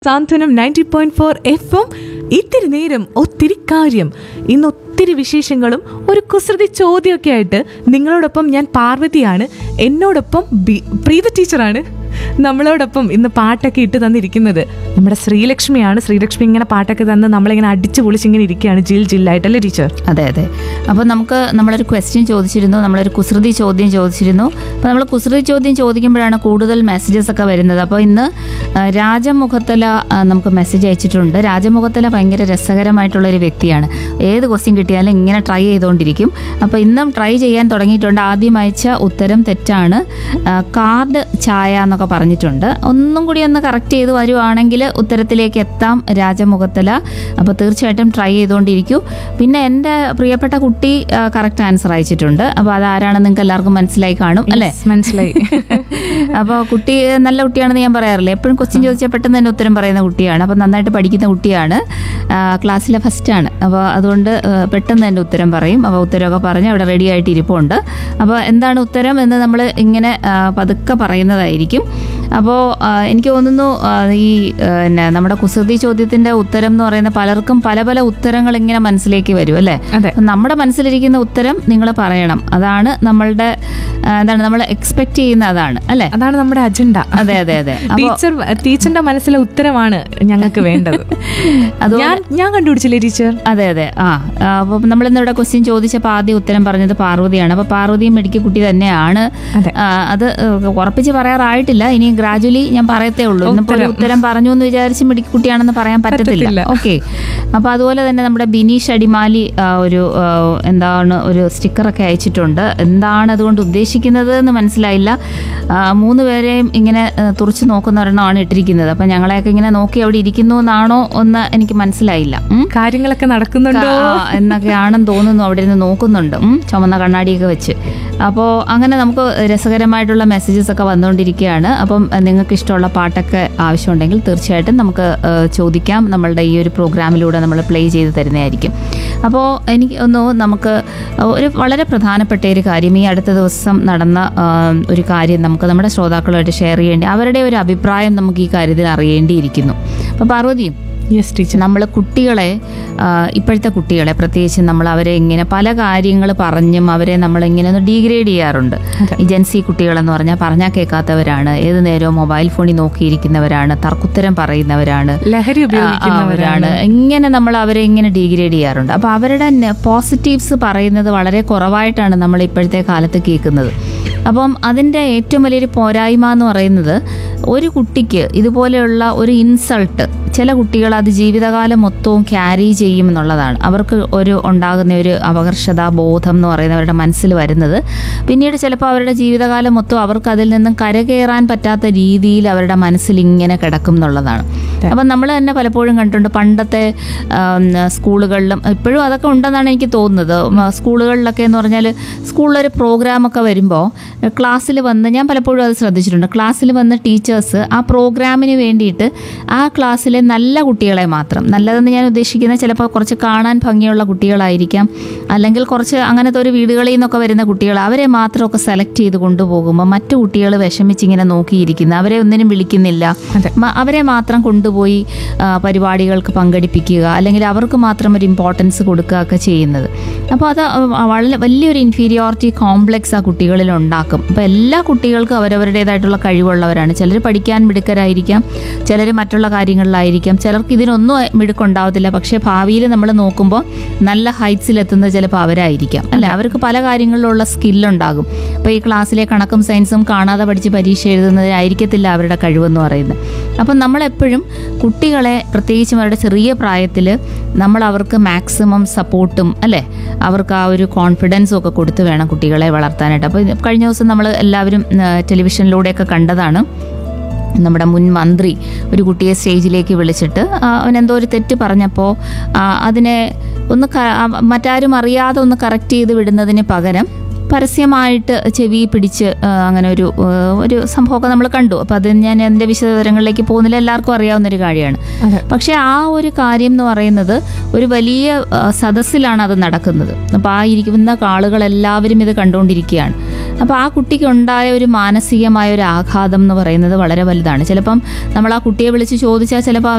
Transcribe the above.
സാന്ത്വനം 90.4 FM. ഇത്തിരി നേരം ഒത്തിരി കാര്യം. ഇന്ന് ഒത്തിരി വിശേഷങ്ങളും ഒരു കുസൃതി ചോദ്യമൊക്കെ ആയിട്ട് നിങ്ങളോടൊപ്പം ഞാൻ പാർവതിയാണ്. എന്നോടൊപ്പം പ്രീത ടീച്ചറാണ്. നമ്മളോടൊപ്പം ഇന്ന് പാട്ടൊക്കെ ഇട്ട് തന്നിരിക്കുന്നത് നമ്മുടെ ശ്രീലക്ഷ്മിയാണ്. ശ്രീലക്ഷ്മി ഇങ്ങനെ പാട്ടൊക്കെ തന്ന് നമ്മളിങ്ങനെ അടിച്ചു പൊളിച്ചിങ്ങനെ ഇരിക്കുകയാണ് ജിൽ ജില്ലായിട്ടല്ലേ ടീച്ചർ? അതെ അതെ. അപ്പോൾ നമ്മളൊരു ക്വസ്റ്റ്യൻ ചോദിച്ചിരുന്നു, നമ്മളൊരു കുസൃതി ചോദ്യം ചോദിച്ചിരുന്നു. അപ്പോൾ നമ്മൾ കുസൃതി ചോദ്യം ചോദിക്കുമ്പോഴാണ് കൂടുതൽ മെസ്സേജസ് ഒക്കെ വരുന്നത്. അപ്പോൾ ഇന്ന് രാജമുഖത്തല നമുക്ക് മെസ്സേജ് അയച്ചിട്ടുണ്ട്. രാജമുഖത്തല ഭയങ്കര രസകരമായിട്ടുള്ളൊരു വ്യക്തിയാണ്. ഏത് ക്വസ്റ്റ്യൻ കിട്ടിയാലും ഇങ്ങനെ ട്രൈ ചെയ്തുകൊണ്ടിരിക്കും. അപ്പോൾ ഇന്നും ട്രൈ ചെയ്യാൻ തുടങ്ങിയിട്ടുണ്ട്. ആദ്യം അയച്ച ഉത്തരം തെറ്റാണ്. കാർഡ് ചായ എന്നൊക്കെ പറഞ്ഞിട്ടുണ്ട്. ഒന്നും കൂടി ഒന്ന് കറക്റ്റ് ചെയ്ത് വരുവാണെങ്കിൽ ഉത്തരത്തിലേക്ക് എത്താം രാജമുഖത്തല. അപ്പോൾ തീർച്ചയായിട്ടും ട്രൈ ചെയ്തുകൊണ്ടിരിക്കൂ. പിന്നെ എൻ്റെ പ്രിയപ്പെട്ട കുട്ടി കറക്റ്റ് ആൻസർ അയച്ചിട്ടുണ്ട്. അപ്പോൾ അതാരാണെന്ന് നിങ്ങൾക്ക് എല്ലാവർക്കും മനസ്സിലായി കാണും അല്ലേ? മനസ്സിലായി. അപ്പോൾ കുട്ടി നല്ല കുട്ടിയാണെന്ന് ഞാൻ പറയാറില്ല. എപ്പോഴും ക്വസ്റ്റ്യൻ ചോദിച്ചാൽ പെട്ടെന്ന് തന്നെ ഉത്തരം പറയുന്ന കുട്ടിയാണ്. അപ്പോൾ നന്നായിട്ട് പഠിക്കുന്ന കുട്ടിയാണ്. ക്ലാസ്സിലെ ഫസ്റ്റാണ്. അപ്പോൾ അതുകൊണ്ട് പെട്ടെന്ന് തന്നെ ഉത്തരം പറയും. അപ്പോൾ ഉത്തരമൊക്കെ പറഞ്ഞ് അവിടെ റെഡി ആയിട്ട് ഇരിപ്പുണ്ട്. അപ്പോൾ എന്താണ് ഉത്തരം എന്ന് നമ്മൾ ഇങ്ങനെ പതുക്കെ പറയുന്നതായിരിക്കും. അപ്പോൾ എനിക്ക് തോന്നുന്നു ഈ നമ്മുടെ കുസൃതി ചോദ്യത്തിൻ്റെ ഉത്തരം എന്ന് പറയുന്ന പലർക്കും പല പല ഉത്തരങ്ങൾ ഇങ്ങനെ മനസ്സിലേക്ക് വരും അല്ലേ? നമ്മുടെ മനസ്സിലിരിക്കുന്ന ഉത്തരം നിങ്ങൾ പറയണം. അതാണ് നമ്മളുടെ നമ്മൾ എക്സ്പെക്ട് ചെയ്യുന്ന അതാണ് അല്ലേ? അതാണ് നമ്മുടെ അജണ്ട. അതെ അതെ അതെ. ടീച്ചറിന്റെ മനസ്സിലെ ഉത്തരമാണ് ഞങ്ങൾക്ക് വേണ്ടത്. അത് ഞാൻ കണ്ടുപിടിച്ചില്ലേ ടീച്ചർ? അതെ അതെ. അപ്പോൾ നമ്മളിന്നിവിടെ ക്വസ്റ്റ്യൻ ചോദിച്ചപ്പോൾ ആദ്യം ഉത്തരം പറഞ്ഞത് പാർവതിയാണ്. അപ്പോൾ പാർവതിയും മെഡിക്കൽ കുട്ടി തന്നെയാണ്. അത് ഉറപ്പിച്ച് പറയാറായിട്ടില്ല. ഇനി ഗ്രാജുവലി ഞാൻ പറയത്തേ ഉള്ളൂ. ഇന്നിപ്പോൾ ഉത്തരം പറഞ്ഞു എന്ന് വിചാരിച്ച് മെഡിക്കൽ കുട്ടിയാണെന്ന് പറയാൻ പറ്റത്തില്ല. ഓക്കെ. അപ്പോൾ അതുപോലെ തന്നെ നമ്മുടെ ബിനീഷ് അടിമാലി ഒരു സ്റ്റിക്കറൊക്കെ അയച്ചിട്ടുണ്ട്. എന്താണ് അതുകൊണ്ട് ഉദ്ദേശിക്കുന്നത് എന്ന് മനസ്സിലായില്ല. 3 പേരെയും ഇങ്ങനെ തുറച്ചു നോക്കുന്ന ഒരെണ്ണമാണ് ഇട്ടിരിക്കുന്നത്. അപ്പം ഞങ്ങളെയൊക്കെ ഇങ്ങനെ നോക്കി അവിടെ ഇരിക്കുന്നു എന്നാണോ എന്ന് എനിക്ക് മനസ്സിലായില്ല. കാര്യങ്ങളൊക്കെ നടക്കുന്നുണ്ടോ എന്നൊക്കെയാണെന്ന് തോന്നുന്നു. അവിടെ ഇരുന്ന് നോക്കുന്നുണ്ട് ചുമന്ന കണ്ണാടിയൊക്കെ വെച്ച്. അപ്പോൾ അങ്ങനെ നമുക്ക് രസകരമായിട്ടുള്ള മെസ്സേജസ് ഒക്കെ വന്നുകൊണ്ടിരിക്കുകയാണ്. അപ്പം നിങ്ങൾക്ക് ഇഷ്ടമുള്ള പാട്ടൊക്കെ ആവശ്യമുണ്ടെങ്കിൽ തീർച്ചയായിട്ടും നമുക്ക് ചോദിക്കാം. നമ്മളുടെ ഈ ഒരു പ്രോഗ്രാമിലൂടെ നമ്മൾ പ്ലേ ചെയ്ത് തരുന്നതായിരിക്കും. അപ്പോൾ എനിക്ക് നമുക്ക് ഒരു വളരെ പ്രധാനപ്പെട്ട ഒരു കാര്യം, ഈ അടുത്ത ദിവസം നടന്ന ഒരു കാര്യം നമുക്ക് നമ്മുടെ ശ്രോതാക്കളുമായിട്ട് ഷെയർ ചെയ്യേണ്ടി, അവരുടെ ഒരു അഭിപ്രായം നമുക്ക് ഈ കാര്യത്തിൽ അറിയേണ്ടിയിരിക്കുന്നു. അപ്പോൾ പാർവതിയും, നമ്മൾ കുട്ടികളെ, ഇപ്പോഴത്തെ കുട്ടികളെ പ്രത്യേകിച്ച് നമ്മൾ അവരെ ഇങ്ങനെ പല കാര്യങ്ങൾ പറഞ്ഞും അവരെ നമ്മളിങ്ങനെ ഒന്ന് ഡീഗ്രേഡ് ചെയ്യാറുണ്ട്. ഈ ജെൻസി കുട്ടികളെന്ന് പറഞ്ഞാൽ കേൾക്കാത്തവരാണ്, ഏത് നേരവും മൊബൈൽ ഫോണിൽ നോക്കിയിരിക്കുന്നവരാണ്, തർക്കുത്തരം പറയുന്നവരാണ്, ലഹരി ഉപയോഗിക്കുന്നവരാണ്. ഇങ്ങനെ നമ്മൾ അവരെ ഇങ്ങനെ ഡീഗ്രേഡ് ചെയ്യാറുണ്ട്. അപ്പോൾ അവരുടെ പോസിറ്റീവ്സ് പറയുന്നത് വളരെ കുറവായിട്ടാണ് നമ്മൾ ഇപ്പോഴത്തെ കാലത്ത് കേൾക്കുന്നത്. അപ്പം അതിൻ്റെ ഏറ്റവും വലിയൊരു പോരായ്മ എന്ന് പറയുന്നത്, ഒരു കുട്ടിക്ക് ഇതുപോലെയുള്ള ഒരു ഇൻസൾട്ട് ചില കുട്ടികൾ അത് ജീവിതകാലം മൊത്തവും ക്യാരി ചെയ്യും എന്നുള്ളതാണ്. അവർക്ക് ഉണ്ടാകുന്ന ഒരു അപകർഷതാ ബോധം എന്ന് പറയുന്നത് അവരുടെ മനസ്സിൽ വരുന്നത് പിന്നീട് ചിലപ്പോൾ അവരുടെ ജീവിതകാലം മൊത്തം അവർക്ക് അതിൽ നിന്നും കരകയറാൻ പറ്റാത്ത രീതിയിൽ അവരുടെ മനസ്സിൽ ഇങ്ങനെ കിടക്കും എന്നുള്ളതാണ്. അപ്പം നമ്മൾ തന്നെ പലപ്പോഴും കണ്ടിട്ടുണ്ട്. പണ്ടത്തെ സ്കൂളുകളിലും ഇപ്പോഴും അതൊക്കെ ഉണ്ടെന്നാണ് എനിക്ക് തോന്നുന്നത്. സ്കൂളുകളിലൊക്കെ എന്ന് പറഞ്ഞാൽ സ്കൂളിലൊരു പ്രോഗ്രാമൊക്കെ വരുമ്പോൾ ക്ലാസ്സിൽ വന്ന്, ഞാൻ പലപ്പോഴും അത് ശ്രദ്ധിച്ചിട്ടുണ്ട്, ക്ലാസ്സിൽ വന്ന് ടീച്ചേഴ്സ് ആ പ്രോഗ്രാമിന് വേണ്ടിയിട്ട് ആ ക്ലാസ്സിലെ നല്ല കുട്ടികളെ മാത്രം, നല്ലതെന്ന് ഞാൻ ഉദ്ദേശിക്കുന്നത് ചിലപ്പോൾ കുറച്ച് കാണാൻ ഭംഗിയുള്ള കുട്ടികളായിരിക്കാം, അല്ലെങ്കിൽ കുറച്ച് അങ്ങനത്തെ ഒരു വീടുകളിൽ നിന്നൊക്കെ വരുന്ന കുട്ടികൾ, അവരെ മാത്രമൊക്കെ സെലക്ട് ചെയ്ത് കൊണ്ടുപോകുമ്പോൾ മറ്റു കുട്ടികൾ വിഷമിച്ചിങ്ങനെ നോക്കിയിരിക്കുന്നു, അവരെ ഒന്നിനും വിളിക്കുന്നില്ല, അവരെ മാത്രം കൊണ്ടുപോയി പരിപാടികൾക്ക് പങ്കെടുപ്പിക്കുക, അല്ലെങ്കിൽ അവർക്ക് മാത്രം ഒരു ഇമ്പോർട്ടൻസ് കൊടുക്കുക ഒക്കെ ചെയ്യുന്നത്. അപ്പോൾ അത് വളരെ വലിയൊരു ഇൻഫീരിയോറിറ്റി കോംപ്ലക്സ് ആ കുട്ടികളിൽ ഉണ്ടാക്കും. അപ്പോൾ എല്ലാ കുട്ടികൾക്കും അവരവരുടേതായിട്ടുള്ള കഴിവുള്ളവരാണ്. ചിലർ പഠിക്കാൻ മിടുക്കരായിരിക്കാം, ചിലർ മറ്റുള്ള കാര്യങ്ങളിലായിരിക്കും, ചിലർക്ക് ഇതിനൊന്നും മിടുക്കുണ്ടാവത്തില്ല. പക്ഷേ ഭാവിയിൽ നമ്മൾ നോക്കുമ്പോൾ നല്ല ഹൈറ്റ്സിലെത്തുന്നത് ചിലപ്പോൾ അവരായിരിക്കാം അല്ലെ? അവർക്ക് പല കാര്യങ്ങളിലുള്ള സ്കില്ലുണ്ടാകും. അപ്പോൾ ഈ ക്ലാസ്സിലെ കണക്കും സയൻസും കാണാതെ പഠിച്ച് പരീക്ഷ എഴുതുന്നതിനായിരിക്കത്തില്ല അവരുടെ കഴിവെന്ന് പറയുന്നത്. അപ്പം നമ്മളെപ്പോഴും കുട്ടികളെ, പ്രത്യേകിച്ചും അവരുടെ ചെറിയ പ്രായത്തിൽ നമ്മൾ അവർക്ക് മാക്സിമം സപ്പോർട്ടും അല്ലേ, അവർക്ക് ആ ഒരു കോൺഫിഡൻസും ഒക്കെ കൊടുത്ത് വേണം കുട്ടികളെ വളർത്താനായിട്ട്. അപ്പോൾ കഴിഞ്ഞ ദിവസം നമ്മൾ എല്ലാവരും ടെലിവിഷനിലൂടെയൊക്കെ കണ്ടതാണ്. നമ്മുടെ മുൻ മന്ത്രി ഒരു കുട്ടിയെ സ്റ്റേജിലേക്ക് വിളിച്ചിട്ട് അവനെന്തോ ഒരു തെറ്റ് പറഞ്ഞപ്പോൾ അതിനെ ഒന്ന് മറ്റാരും അറിയാതെ ഒന്ന് കറക്റ്റ് ചെയ്ത് വിടുന്നതിന് പകരം പരസ്യമായിട്ട് ചെവി പിടിച്ച് അങ്ങനെ ഒരു സംഭവമൊക്കെ നമ്മൾ കണ്ടു. അപ്പോൾ അത് ഞാൻ എൻ്റെ വിശദവിവരങ്ങളിലേക്ക് പോകുന്നില്ല, എല്ലാവർക്കും അറിയാവുന്നൊരു കാര്യമാണ്. പക്ഷേ ആ ഒരു കാര്യം എന്ന് പറയുന്നത് ഒരു വലിയ സദസ്സിലാണ് അത് നടക്കുന്നത്. അപ്പോൾ ആ ഇരിക്കുന്ന ആളുകളെല്ലാവരും ഇത് കണ്ടുകൊണ്ടിരിക്കുകയാണ്. അപ്പോൾ ആ കുട്ടിക്ക് ഉണ്ടായ ഒരു മാനസികമായ ഒരു ആഘാതം എന്ന് പറയുന്നത് വളരെ വലുതാണ്. ചിലപ്പം നമ്മൾ ആ കുട്ടിയെ വിളിച്ച് ചോദിച്ചാൽ ചിലപ്പോൾ